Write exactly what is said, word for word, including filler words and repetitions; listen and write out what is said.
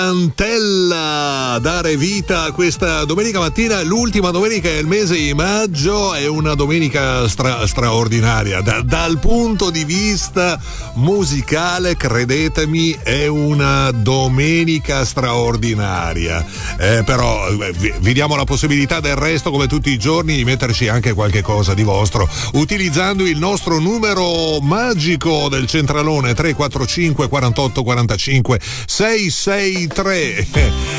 Antella, dare vita a questa domenica mattina, l'ultima domenica del mese di maggio, è una domenica stra- straordinaria da- dal punto di vista musicale, credetemi, è una domenica straordinaria, eh, però eh, vi, vi diamo la possibilità del resto, come tutti i giorni, di metterci anche qualche cosa di vostro utilizzando il nostro numero magico del centralone tre quattro cinque quarantotto quarantacinque sei sei tre.